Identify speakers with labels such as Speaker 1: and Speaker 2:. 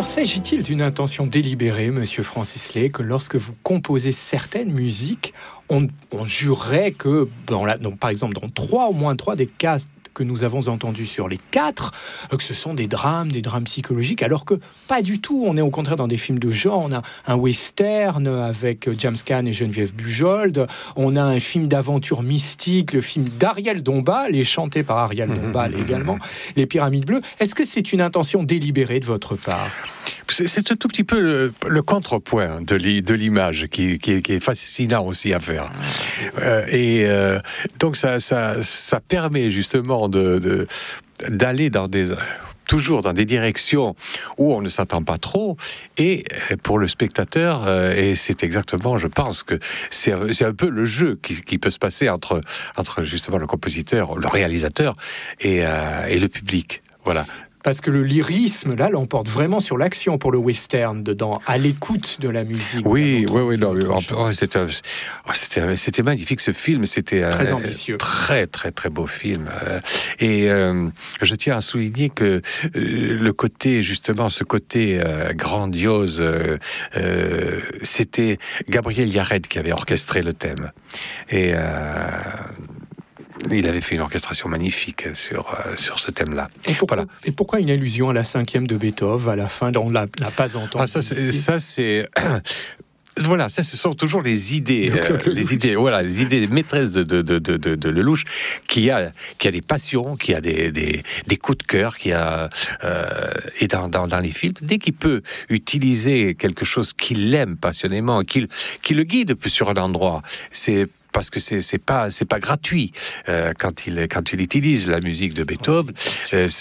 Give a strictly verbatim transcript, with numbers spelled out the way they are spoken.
Speaker 1: Alors, s'agit-il d'une intention délibérée, Monsieur Francis Lay, que lorsque vous composez certaines musiques, on, on jurerait que, dans la, donc, par exemple, dans trois, au moins trois des cas que nous avons entendus sur les quatre, que ce sont des drames, des drames psychologiques, alors que pas du tout. On est au contraire dans des films de genre. On a un western avec James Caan et Geneviève Bujold. On a un film d'aventure mystique, le film d'Ariel Dombal, et chanté par Ariel Dombal également, Les Pyramides Bleues. Est-ce que c'est une intention délibérée de votre part ?
Speaker 2: C'est, c'est un tout petit peu le, le contrepoint de, l'i, de l'image qui, qui, qui est fascinant aussi à faire. Euh, et euh, donc ça, ça, ça permet justement de, de, d'aller dans des... toujours dans des directions où on ne s'attend pas trop, et pour le spectateur, euh, et c'est exactement, je pense que c'est, c'est un peu le jeu qui, qui peut se passer entre, entre justement le compositeur, le réalisateur et, euh, et le public. Voilà.
Speaker 1: Parce que le lyrisme, là, l'emporte vraiment sur l'action pour le western, dedans, à l'écoute de la musique.
Speaker 2: Oui, oui, oui, non, oh, c'était, oh, c'était, c'était magnifique ce film, c'était
Speaker 1: très
Speaker 2: un
Speaker 1: ambitieux,
Speaker 2: très, très, très beau film. Et euh, je tiens à souligner que euh, le côté, justement, ce côté euh, grandiose, euh, euh, c'était Gabriel Yared qui avait orchestré le thème. Et euh, il avait fait une orchestration magnifique sur, euh, sur ce thème-là.
Speaker 1: Et pourquoi,
Speaker 2: voilà.
Speaker 1: et pourquoi une allusion à la cinquième de Beethoven à la fin? On ne l'a, l'a pas entendu.
Speaker 2: Ah, ça, c'est... Ça, c'est... Voilà, ça, ce sont toujours les idées, euh, les idées, voilà, les idées maîtresses de de de de, de Lelouch, qui a qui a des passions, qui a des des, des coups de cœur, qui a euh, et dans, dans dans les films, dès qu'il peut utiliser quelque chose qu'il aime passionnément, qu'il qui le guide sur un endroit, c'est parce que c'est c'est pas c'est pas gratuit euh, quand il quand il utilise la musique de Beethoven. Euh,